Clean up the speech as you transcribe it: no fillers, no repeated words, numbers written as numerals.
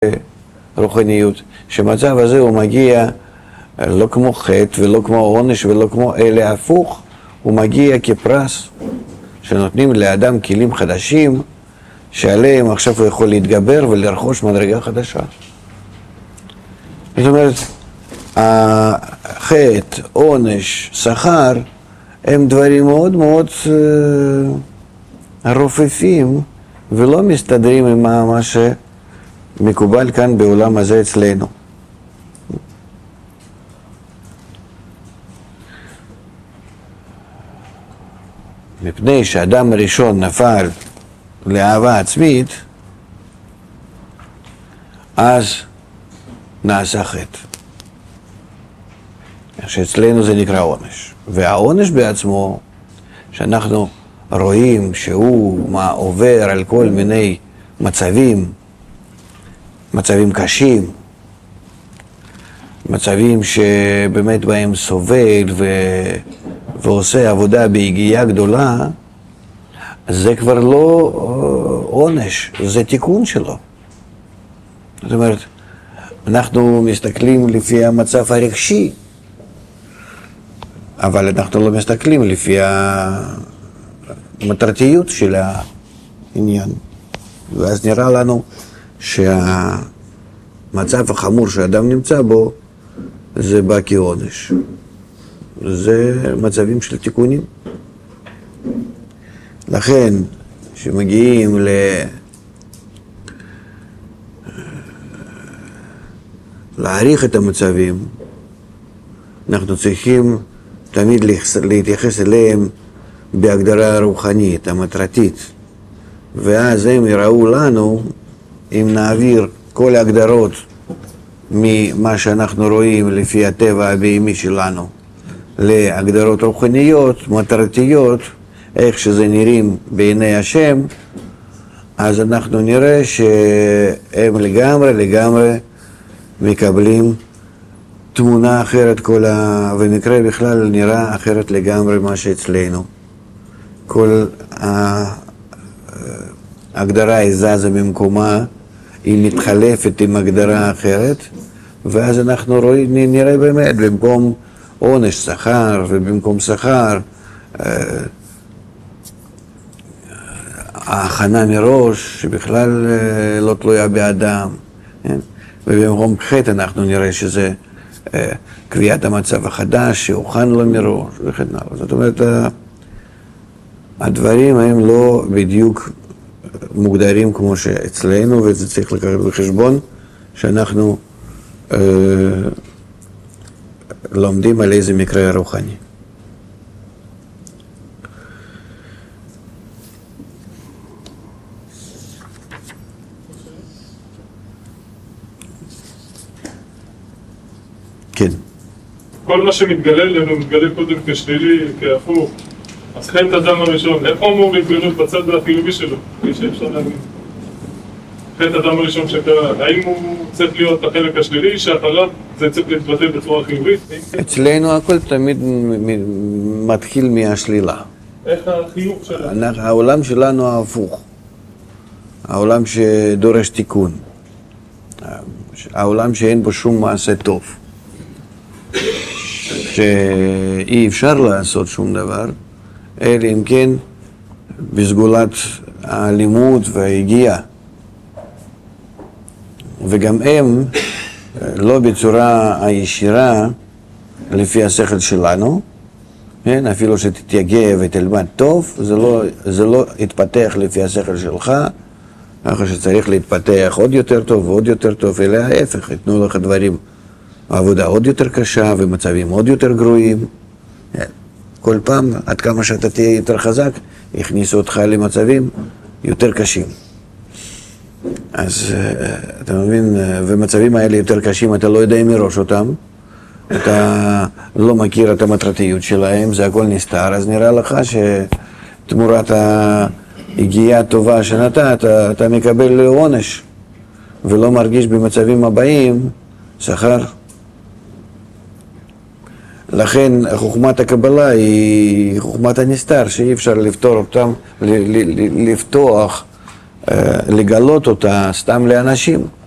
רוחניות, שהמצב הזה הוא מגיע לא כמו חטא ולא כמו עונש ולא כמו אלא הפוך, הוא מגיע כפרס שנותנים לאדם כלים חדשים שעליהם עכשיו הוא יכול להתגבר ולרכוש מדרגה חדשה. זאת אומרת, החטא, עונש, שכר הם דברים מאוד מאוד רופפים ולא מסתדרים עם מה שמקובל כאן בעולם הזה אצלנו. מפני שאדם הראשון נפל לאהבה עצמית, אז נעשה חטא. שאצלנו זה נקרא עונש. והעונש בעצמו, שאנחנו רואים שהוא עובר על כל מיני מצבים קשים, מצבים שבאמת בהם סובל ועושה עבודה בהגיעה גדולה, זה כבר לא עונש, זה תיקון שלו. זאת אומרת, אנחנו מסתכלים לפי המצב הרגשי, אבל אנחנו לא מסתכלים לפי המטרתיות של העניין. ואז נראה לנו שהמצב החמור שאדם נמצא בו, זה בא כעונש. זה מצבים של תיקונים. לכן, כשמגיעים להעריך את המצבים, אנחנו צריכים תמיד להתייחס אליהם בהגדרה הרוחנית, המטרתית. ואז הם יראו לנו, אם נעביר כל ההגדרות ממה שאנחנו רואים לפי הטבע הבהמי שלנו, להגדרות רוחניות, מטרתיות, איך שזה נראים בעיני השם, אז אנחנו נראה שהם לגמרי מקבלים תמונה אחרת, ומקרה בכלל נראה אחרת לגמרי מה שאצלנו. כל ההגדרה היא זזה ממקומה, היא מתחלפת עם הגדרה אחרת, ואז אנחנו נראה באמת במקום עונש שכר, ובמקום שכר ההכנה מראש שבכלל לא תלויה באדם, ובמקום חטא אנחנו נראה שזה קביעת המצב החדש שהוכן לו מראש וכן הלאה. זאת אומרת, הדברים הם לא בדיוק מוגדרים כמו שאצלנו, וזה צריך לקחת בחשבון שאנחנו לומדים על איזה מקרה רוחני. כן. כל מה שמתגלה לנו מתגלה קודם כשלילי, כהפוך. אז חטא אדם הראשון, איפה אמור להתגלות בצד החיובי שלו? כפי שאפשר להגיד. חטא אדם הראשון שקרה, האם הוא צריך להיות בחלק השלילי, שאחריו זה צריך להתבטא בצורה חיובית? אצלנו הכל תמיד מתחיל מהשלילה. איך החיוב שלנו? העולם שלנו ההפוך. העולם שדורש תיקון. העולם שאין בו שום מעשה טוב. שאי אפשר לעשות שום דבר, אלא אם כן בסגולת הלימוד וההגיעה. וגם הם לא בצורה הישירה לפי השכל שלנו, כן? אפילו שתתייגע ותלמד טוב, זה לא יתפתח לפי השכל שלך, ככה שצריך להתפתח עוד יותר טוב ועוד יותר טוב, אלא ההפך, יתנו לך דברים, עבודה עוד יותר קשה ומצבים עוד יותר גרועים. כל פעם, עד כמה שאתה תהיה יותר חזק, יכניסו אותך למצבים יותר קשים. אז אתה מבין, ומצבים האלה יותר קשים, אתה לא יודע מראש אותם, אתה לא מכיר את המטרתיות שלהם, זה הכל נסתר, אז נראה לך שתמורת ההגיעה הטובה שנתת, אתה מקבל עונש, ולא מרגיש במצבים הבאים שכר. לכן חוכמת הקבלה היא חוכמת הנסתר, שאי אפשר לפתור אותם, לפתוח, לגלות אותה סתם לאנשים.